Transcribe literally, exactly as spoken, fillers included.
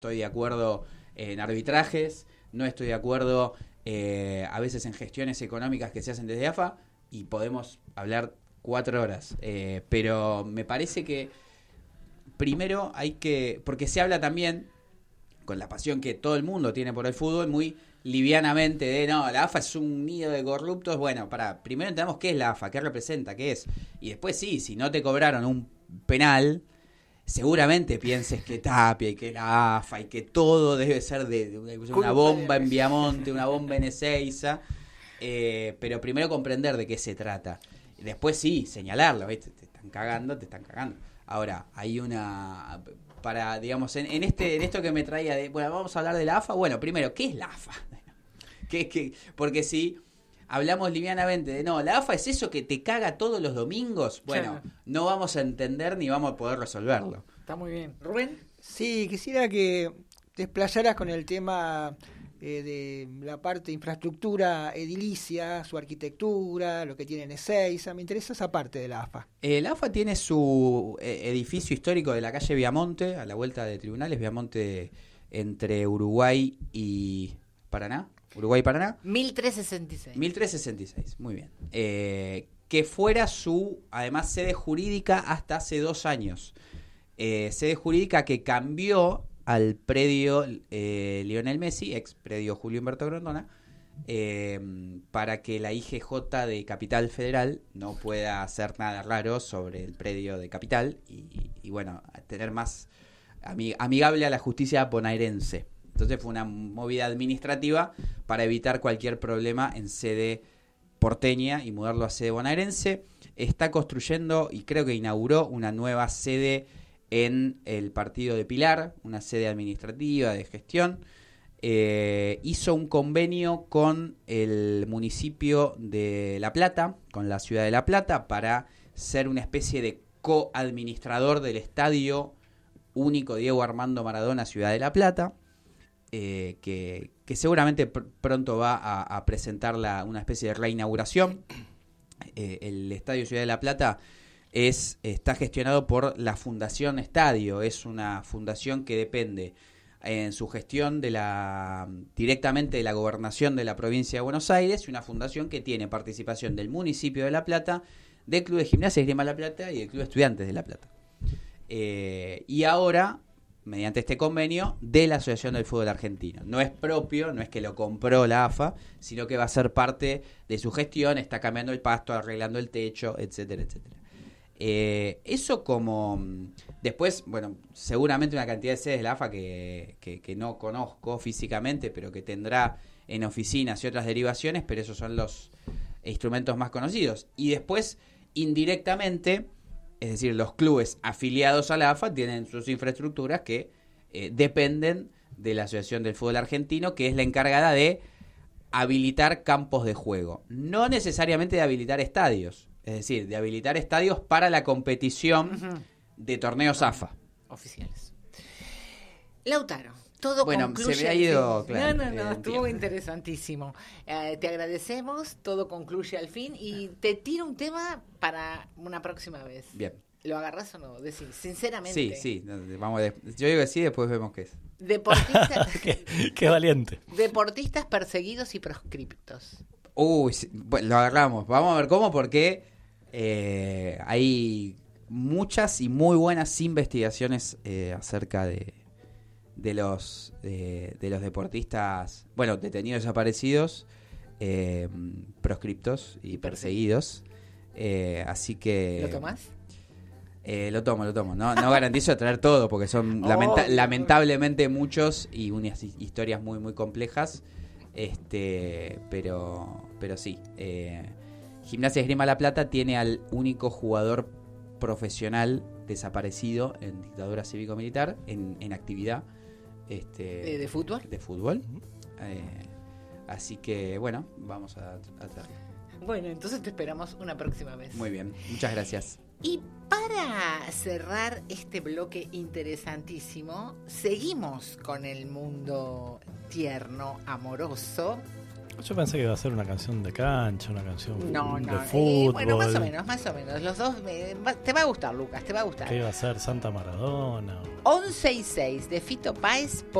estoy de acuerdo en arbitrajes, no estoy de acuerdo eh, a veces en gestiones económicas que se hacen desde A F A, y podemos hablar cuatro horas. Eh, pero me parece que primero hay que, porque se habla también, con la pasión que todo el mundo tiene por el fútbol, muy livianamente de, no, la A F A es un nido de corruptos. Bueno, para primero entendamos qué es la A F A, qué representa, qué es. Y después sí, si no te cobraron un penal, seguramente pienses que Tapia y que la A F A y que todo debe ser de, de una, una bomba en Viamonte, una bomba en Ezeiza. Eh, pero primero comprender de qué se trata. Después sí, señalarlo, ¿viste? Te están cagando, te están cagando. Ahora, hay una... Para, digamos, en, en este en esto que me traía de, bueno, vamos a hablar de la A F A. Bueno, primero, ¿qué es la A F A? ¿Qué, qué? Porque si hablamos livianamente de, no, la A F A es eso que te caga todos los domingos, bueno, claro, no vamos a entender ni vamos a poder resolverlo. Está muy bien. ¿Rubén? Sí, quisiera que te explayaras con el tema eh, de la parte de infraestructura edilicia, su arquitectura, lo que tiene en Ezeiza. Me interesa esa parte de la A F A. Eh, la A F A tiene su eh, edificio histórico de la calle Viamonte, a la vuelta de Tribunales, Viamonte entre Uruguay y Paraná. Uruguay y Paraná. mil trescientos sesenta y seis. mil trescientos sesenta y seis, muy bien. Eh, que fuera su, además, sede jurídica hasta hace dos años. Eh, sede jurídica que cambió al predio eh, Lionel Messi, ex predio Julio Humberto Grondona, eh, para que la I G J de Capital Federal no pueda hacer nada raro sobre el predio de Capital y, y bueno, tener más amig- amigable a la justicia bonaerense. Entonces fue una movida administrativa para evitar cualquier problema en sede porteña y mudarlo a sede bonaerense. Está construyendo y creo que inauguró una nueva sede en el partido de Pilar, una sede administrativa de gestión. Eh, hizo un convenio con el municipio de La Plata, con la ciudad de La Plata, para ser una especie de coadministrador del Estadio Único Diego Armando Maradona Ciudad de La Plata. Eh, que, que seguramente pr- pronto va a, a presentar la, una especie de reinauguración. Eh, el Estadio Ciudad de La Plata es está gestionado por la Fundación Estadio. Es una fundación que depende en su gestión de la directamente de la gobernación de la provincia de Buenos Aires, y una fundación que tiene participación del municipio de La Plata, del Club de Gimnasia y Esgrima La Plata y del Club de Estudiantes de La Plata. Eh, y ahora, mediante este convenio, de la Asociación del Fútbol Argentino. No es propio, no es que lo compró la A F A, sino que va a ser parte de su gestión, está cambiando el pasto, arreglando el techo, etcétera, etcétera. Eh, eso como... Después, bueno, seguramente una cantidad de sedes de la A F A que, que, que no conozco físicamente, pero que tendrá en oficinas y otras derivaciones, pero esos son los instrumentos más conocidos. Y después, indirectamente... Es decir, los clubes afiliados a la A F A tienen sus infraestructuras que eh, dependen de la Asociación del Fútbol Argentino, que es la encargada de habilitar campos de juego. No necesariamente de habilitar estadios, es decir, de habilitar estadios para la competición uh-huh. de torneos A F A. Oficiales. Lautaro. Todo bueno, concluye... se me ha ido... Claro, no, no, no, estuvo interesantísimo. Eh, te agradecemos, todo concluye al fin, y te tiro un tema para una próxima vez. Bien. ¿Lo agarrás o no? Decís, sinceramente. Sí, sí, vamos de... yo digo que sí, después vemos qué es. Deportistas... qué, qué valiente. Deportistas perseguidos y proscriptos. Uy, bueno, lo agarramos. Vamos a ver cómo, porque eh, hay muchas y muy buenas investigaciones eh, acerca de... de los de, de los deportistas, bueno, detenidos, desaparecidos, eh, proscriptos y perseguidos. Eh, así que... ¿Lo tomás? Eh, lo tomo, lo tomo. No, no garantizo traer todo, porque son lamenta- oh, lamentablemente muchos y unas historias muy, muy complejas. Este, pero, pero sí. Eh, Gimnasia Esgrima La Plata tiene al único jugador profesional desaparecido en dictadura cívico-militar, en, en actividad. Este, ¿De, de fútbol? De fútbol. Uh-huh. Eh, así que, bueno, vamos a, a traerlo. Bueno, entonces te esperamos una próxima vez. Muy bien, muchas gracias. Y para cerrar este bloque interesantísimo, seguimos con el mundo tierno, amoroso. Yo pensé que iba a ser una canción de cancha, una canción No, de no. fútbol. Eh, bueno, más o menos, más o menos. Los dos, me- va- te va a gustar, Lucas, te va a gustar. Que iba a ser Santa Maradona. once y seis de Fito Páez.